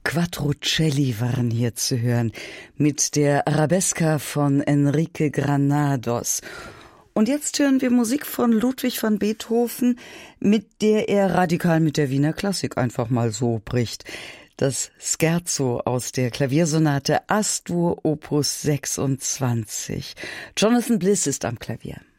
Quattrocelli waren hier zu hören mit der Arabesca von Enrique Granados. Und jetzt hören wir Musik von Ludwig van Beethoven, mit der er radikal mit der Wiener Klassik einfach mal so bricht. Das Scherzo aus der Klaviersonate As-Dur Opus 26. Jonathan Bliss ist am Klavier.